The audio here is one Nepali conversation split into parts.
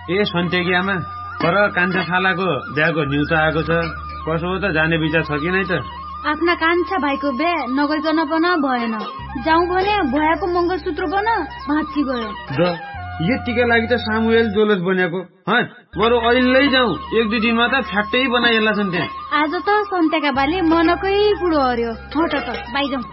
ए सन्तेगियामा पर कान्छा खालाको बिहाको न्युज आएको छ। कसो हो त, जाने विचार छ कि नै त? आफ्ना कान्छा भाइको बिहे नगरिकन पनि भएन। जाउँ भने भयाको मङ्गलसूत्र बन भाँच्ची गयो। यतिका लागि त सामुएल जोलस बनेको। बरु अहिले जाउँ, 1-2 दिनमा त फ्याक्टै बनाइएला छन् त्यहाँ। आज त सन्तेका बाले मनकै कुरो हर्यो। हट त बाइ जाउँ।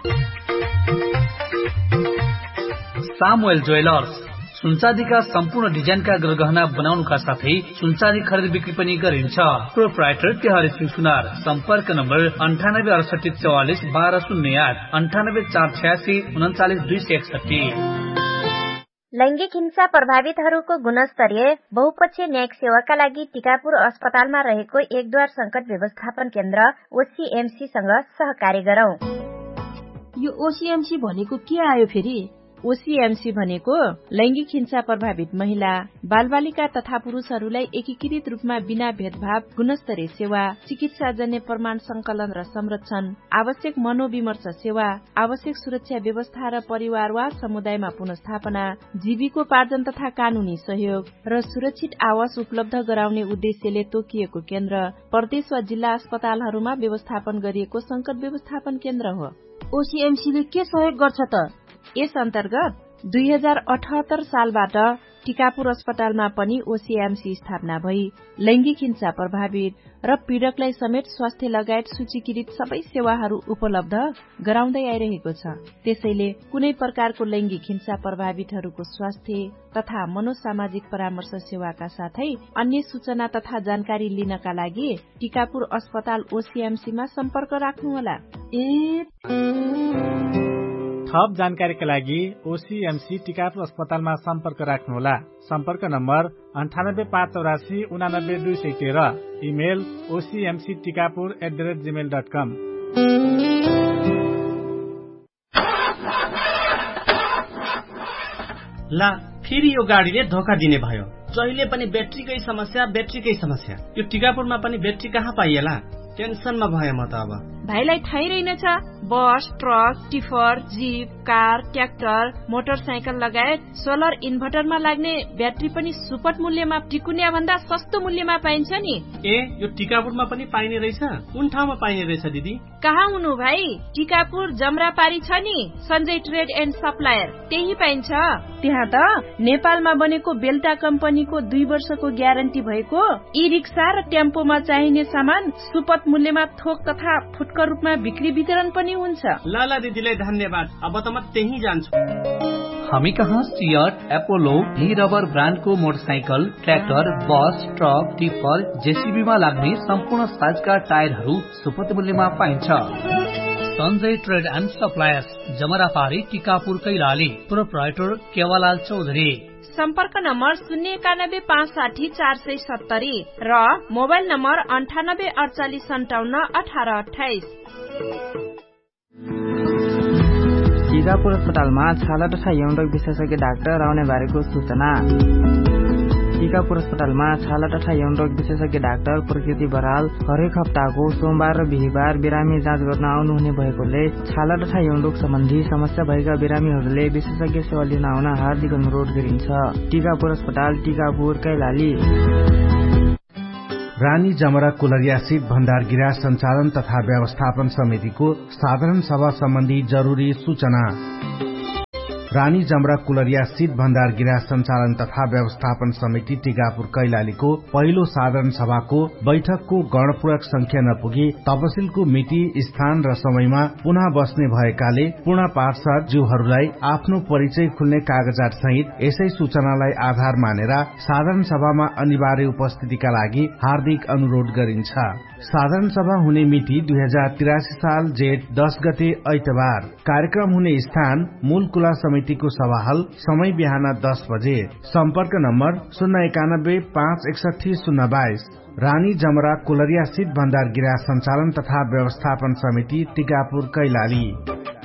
सामुएल ज्वेलर्स सुनचाँदीका सम्पूर्ण डिजाइनका गहना बनाउनुका साथै सुनचाँदी खरिद बिक्री पनि गरिन्छ। प्रोप्राइटर तिहारी सिंह सुनार। सम्पर्क नम्बर 986844 1208 98486 39261। लैंगिक हिंसा प्रभावितहरूको गुणस्तरीय बहुपक्षीय न्यायिक सेवाका लागि टिकापुर अस्पतालमा रहेको एकद्वार संकट व्यवस्थापन केन्द्र ओसीएमसीसँग सहकार्य गरौं। यो ओसीएमसी भनेको के आयो फेरि? ओसीएमसी भनेको लैंगिक हिंसा प्रभावित महिला, बालबालिका तथा पुरुषहरूलाई एकीकृत रूपमा बिना भेदभाव गुणस्तरीय सेवा, चिकित्साजन्य प्रमाण संकलन र संरक्षण, आवश्यक मनोविमर्श सेवा, आवश्यक सुरक्षा व्यवस्था र परिवार वा समुदायमा पुनर्स्थापना, जीविकोपार्जन तथा कानूनी सहयोग र सुरक्षित आवास उपलब्ध गराउने उद्देश्यले तोकिएको केन्द्र प्रदेश वा जिल्ला अस्पतालहरूमा व्यवस्थापन गरिएको संकट व्यवस्थापन केन्द्र हो। ओसीएमसीले के सहयोग गर्छ त? यस अन्तर्गत 2078 सालबाट टिकापुर अस्पतालमा पनि ओसीएमसी स्थापना भई लैंगिक हिंसा प्रभावित र पीड़कलाई समेत स्वास्थ्य लगायत सूचीकृत सबै सेवाहरू उपलब्ध गराउँदै आइरहेको छ। त्यसैले कुनै प्रकारको लैंगिक हिंसा प्रभावितहरूको स्वास्थ्य तथा मनोसामाजिक परामर्श सेवाका साथै अन्य सूचना तथा जानकारी लिनका लागि टिकापुर अस्पताल ओसीएमसीमा सम्पर्क राख्नुहोला। थप जानकारीका लागि ओसीएमसी टिकापुर अस्पतालमा सम्पर्क राख्नुहोला। सम्पर्क नम्बर 98584 89213। Email ocmctikapur@gmail.com। ला फेरि यो गाडीले धोका दिने भयो। जहिले पनि ब्याट्रीकै समस्या। यो टिकापुरमा पनि ब्याट्री कहाँ पाइएला? टेन्सनमा भए म त अब। भाइलाई थाहै रहेनछ, बस, truck, tipper, jeep, car, tractor, motorcycle लगायत सोलर इन्भर्टरमा लाग्ने ब्याट्री पनि सुपथ मूल्यमा टिकुनिया भन्दा सस्तो मूल्यमा पाइन्छ नि। ए, यो टिकापुरमा पनि पाइने रहेछ? कुन ठाउँमा पाइने रहेछ दिदी? कहाँ हुनु भाइ? टिकापुर जमरापारी छ नि, सञ्जय ट्रेड एन्ड सप्लायर, त्यही पाइन्छ। त्यहाँ त नेपालमा बनेको बेल्टा कम्पनीको 2 वर्षको ग्यारेन्टी भएको ई रिक्सा र टेम्पोमा चाहिने सामान सुपथ मूल्यमा थोक तथा फुटकर रूपमा बिक्री वितरण पनि हुन्छ। लाला दिदीलाई धन्यवाद। अब त म त्यही जान्छु। हामी कहाँ सियट, एपोलो, ही रबर ब्रान्डको मोटरसाइकल, ट्र्याक्टर, बस, ट्रक, टिप्पर, जेसीबीमा लाग्ने सम्पूर्ण साइजका टायरहरू सुपथ मूल्यमा पाइन्छ। Sanjay trade and suppliers, जमरापारी, Tikapur, Kailali. Proprietor केवालाल Chaudhary. सम्पर्क नम्बर 091560470 र मोबाइल नम्बर 9848571828। टिकापुर अस्पतालमा छाला तथा यौन रोग विशेषज्ञ डाक्टर आउने बारेको सूचना। टिकापुर अस्पतालमा छाला तथा यौन रोग विशेषज्ञ डाक्टर प्रकृति बराल हरेक हप्ताको सोमबार र बिहीबार बिरामी जाँच गर्न आउनुहुने भएकोले छाला तथा यौन रोग सम्बन्धी समस्या भएका बिरामीहरूले विशेषज्ञ सेवा लिन आउन हार्दिक अनुरोध गरिन्छ। टिकापुर अस्पताल, टिकापुर, कैलाली। रानी जमरा कुलरियासित भण्डार गृह सञ्चालन तथा व्यवस्थापन समितिको साधारण सभा सम्बन्धी जरुरी सूचना। रानी जमरा कुलरिया शीत भण्डार गृह सञ्चालन तथा व्यवस्थापन समिति टिकापुर कैलालीको पहिलो साधारण सभाको बैठकको गणपूरक संख्या नपुगी तपसिलको मिति, स्थान र समयमा पुनः बस्ने भएकाले पूर्ण पार्षद ज्यूहरूलाई आफ्नो परिचय खुल्ने कागजात सहित यसै सूचनालाई आधार मानेर साधारण सभामा अनिवार्य उपस्थितिका लागि हार्दिक अनुरोध गरिन्छ। साधारण सभा हुने मिति 2083 साल जेठ 10 गते आइतबार। कार्यक्रम हुने स्थान मूल कुला समितिको सभाहल, समय बिहान 10 बजे। सम्पर्क नम्बर 091561022। रानी जमरा कुलरिया शीत भण्डार गृह सञ्चालन तथा व्यवस्थापन समिति टिकापुर कैलाली।